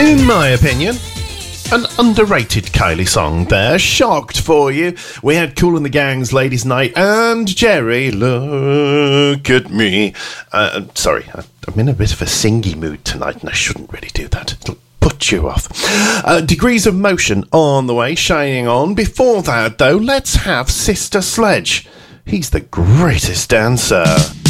In my opinion, an underrated Kylie song there. Shocked for you. We had Kool and the Gang's Ladies Night and Jerry, Look at Me. Sorry, I'm in a bit of a singy mood tonight and I shouldn't really do that. It'll put you off. Degrees of Motion on the way, Shining On. Before that, though, let's have Sister Sledge. He's the greatest dancer.